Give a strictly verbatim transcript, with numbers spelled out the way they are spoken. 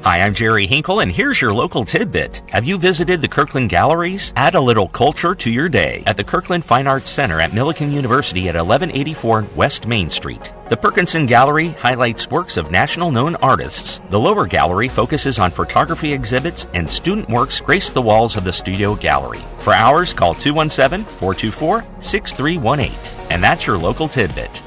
Hi, I'm Jerry Hinkle, and here's your local tidbit. Have you visited the Kirkland Galleries? Add a little culture to your day at the Kirkland Fine Arts Center at Millikan University at eleven eighty-four West Main Street. The Perkinson Gallery highlights works of national-known artists. The lower gallery focuses on photography exhibits, and student works grace the walls of the studio gallery. For hours, call two one seven, four two four, six three one eight. And that's your local tidbit.